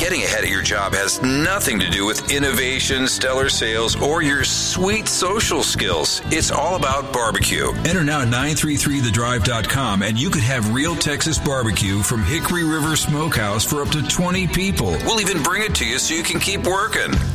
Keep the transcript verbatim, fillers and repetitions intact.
Getting ahead at your job has nothing to do with innovation, stellar sales, or your sweet social skills. It's all about barbecue. Enter now at nine three three the drive dot com and you could have real Texas barbecue from Hickory River Smokehouse for up to twenty people. We'll even bring it to you so you can keep working.